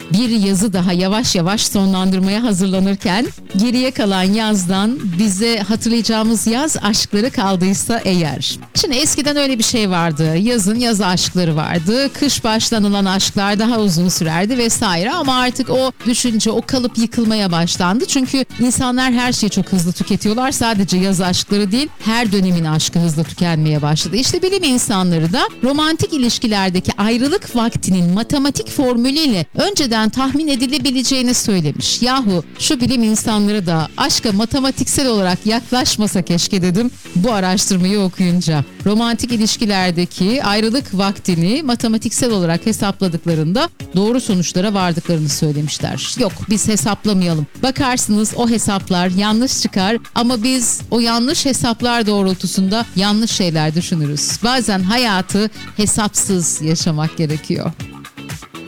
bir yazı daha yavaş yavaş sonlandırmaya hazırlanırken geriye kalan yazdan bize hatırlayacağımız yaz aşkları kaldıysa eğer. Şimdi eskiden öyle bir şey vardı. Yazın yaz aşkları vardı. Kış başlanılan aşklar daha uzun sürerdi vesaire ama artık o düşünce, o kalıp yıkılmaya başlandı. Çünkü insanlar her şeyi çok hızlı tüketiyorlar. Sadece yaz aşkları değil, her dönemin aşkı hızlı tükenmeye başladı. İşte bilim insanları da romantik ilişkilerdeki ayrılık vaktinin matematik formülüyle önceden tahmin edilebileceğini söylemiş. Yahu şu bilim insanları da aşka matematiksel olarak yaklaşmasa keşke dedim bu araştırmayı okuyunca. Romantik ilişkilerdeki ayrılık vaktini matematiksel olarak hesapladıklarında doğru sonuçlara vardıklarını söylemişler. Yok, biz hesaplamayalım. Bakarsınız o hesaplar yanlış çıkar ama biz o yanlış hesaplar doğrultusunda yanlış şeyler düşünürüz. Bazen hayatı hesapsız yaşamak gerekiyor.